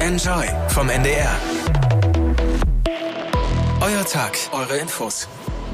Enjoy vom NDR. Euer Tag, eure Infos.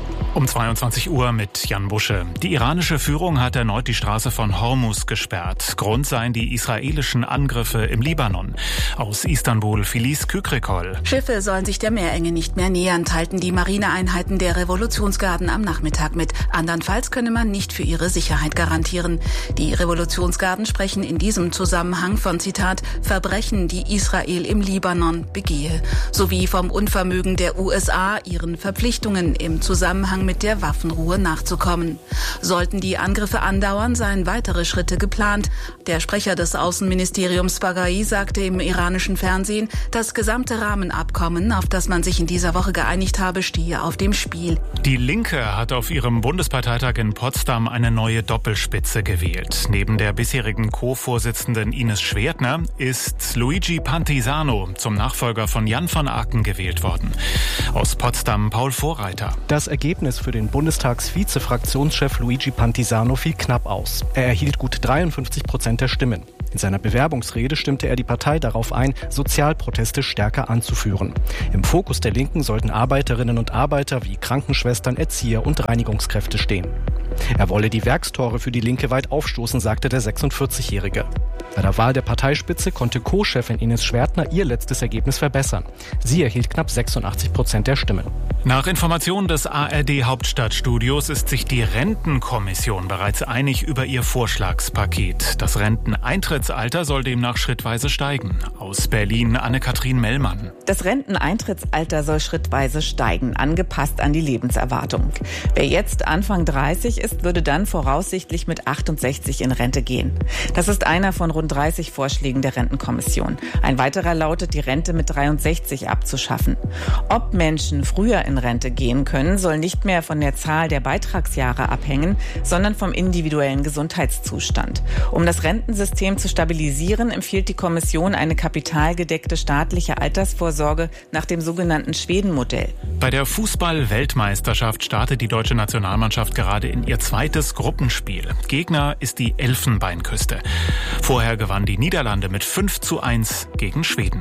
Um 22 Uhr mit Jan Busche. Die iranische Führung hat erneut die Straße von Hormuz gesperrt. Grund seien die israelischen Angriffe im Libanon. Aus Istanbul Filiz Kükrikol. Schiffe sollen sich der Meerenge nicht mehr nähern, teilten die Marineeinheiten der Revolutionsgarden am Nachmittag mit. Andernfalls könne man nicht für ihre Sicherheit garantieren. Die Revolutionsgarden sprechen in diesem Zusammenhang von, Zitat, Verbrechen, die Israel im Libanon begehe, sowie vom Unvermögen der USA, ihren Verpflichtungen im Zusammenhang mit der Waffenruhe nachzukommen. Sollten die Angriffe andauern, seien weitere Schritte geplant. Der Sprecher des Außenministeriums Baghai sagte im iranischen Fernsehen, das gesamte Rahmenabkommen, auf das man sich in dieser Woche geeinigt habe, stehe auf dem Spiel. Die Linke hat auf ihrem Bundesparteitag in Potsdam eine neue Doppelspitze gewählt. Neben der bisherigen Co-Vorsitzenden Ines Schwertner ist Luigi Pantisano zum Nachfolger von Jan von Aken gewählt worden. Aus Potsdam Paul Vorreiter. Das Ergebnis für den Bundestags-Vize-Fraktionschef Luigi Pantisano fiel knapp aus. Er erhielt gut 53% der Stimmen. In seiner Bewerbungsrede stimmte er die Partei darauf ein, Sozialproteste stärker anzuführen. Im Fokus der Linken sollten Arbeiterinnen und Arbeiter wie Krankenschwestern, Erzieher und Reinigungskräfte stehen. Er wolle die Werkstore für die Linke weit aufstoßen, sagte der 46-Jährige. Bei der Wahl der Parteispitze konnte Co-Chefin Ines Schwertner ihr letztes Ergebnis verbessern. Sie erhielt knapp 86% der Stimmen. Nach Informationen des ARD-Hauptstadtstudios ist sich die Rentenkommission bereits einig über ihr Vorschlagspaket. Das Renteneintrittsalter soll demnach schrittweise steigen. Aus Berlin Anne-Kathrin Mellmann. Das Renteneintrittsalter soll schrittweise steigen, angepasst an die Lebenserwartung. Wer jetzt Anfang 30 ist, würde dann voraussichtlich mit 68 in Rente gehen. Das ist einer von rund 30 Vorschlägen der Rentenkommission. Ein weiterer lautet, die Rente mit 63 abzuschaffen. Ob Menschen früher in Rente gehen können, soll nicht mehr von der Zahl der Beitragsjahre abhängen, sondern vom individuellen Gesundheitszustand. Um das Rentensystem zu stabilisieren, empfiehlt die Kommission eine kapitalgedeckte staatliche Altersvorsorge nach dem sogenannten Schweden-Modell. Bei der Fußball-Weltmeisterschaft startet die deutsche Nationalmannschaft gerade in ihr zweites Gruppenspiel. Gegner ist die Elfenbeinküste. Vorher gewann die Niederlande mit 5:1 gegen Schweden.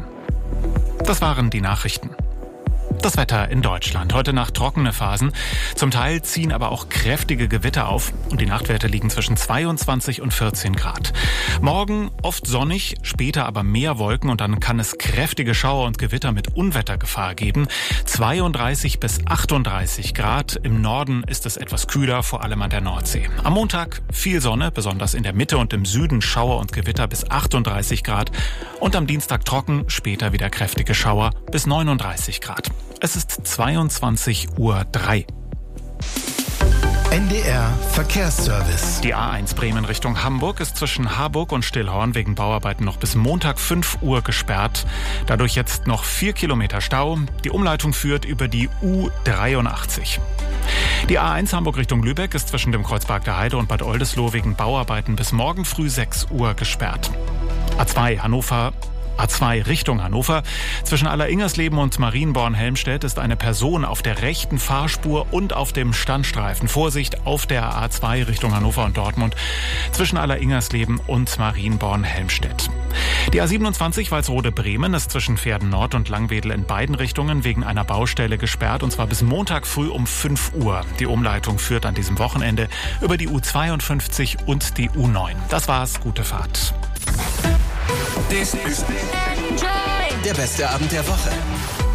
Das waren die Nachrichten. Das Wetter in Deutschland. Heute Nacht trockene Phasen. Zum Teil ziehen aber auch kräftige Gewitter auf und die Nachtwerte liegen zwischen 22 und 14 Grad. Morgen oft sonnig, später aber mehr Wolken und dann kann es kräftige Schauer und Gewitter mit Unwettergefahr geben. 32 bis 38 Grad. Im Norden ist es etwas kühler, vor allem an der Nordsee. Am Montag viel Sonne, besonders in der Mitte und im Süden Schauer und Gewitter bis 38 Grad. Und am Dienstag trocken, später wieder kräftige Schauer bis 39 Grad. Es ist 22:03 Uhr. NDR Verkehrsservice. Die A1 Bremen Richtung Hamburg ist zwischen Harburg und Stillhorn wegen Bauarbeiten noch bis Montag 5 Uhr gesperrt. Dadurch jetzt noch 4 Kilometer Stau. Die Umleitung führt über die U83. Die A1 Hamburg Richtung Lübeck ist zwischen dem Kreuzberg der Heide und Bad Oldesloe wegen Bauarbeiten bis morgen früh 6 Uhr gesperrt. A2 Richtung Hannover. Zwischen Alleringers-Leben und Marienborn-Helmstedt ist eine Person auf der rechten Fahrspur und auf dem Standstreifen. Vorsicht auf der A2 Richtung Hannover und Dortmund zwischen Alleringers-Leben und Marienborn-Helmstedt. Die A27 Walsrode-Bremen ist zwischen Pferden Nord und Langwedel in beiden Richtungen wegen einer Baustelle gesperrt und zwar bis Montag früh um 5 Uhr. Die Umleitung führt an diesem Wochenende über die U52 und die U9. Das war's, gute Fahrt. Das ist der beste Abend der Woche.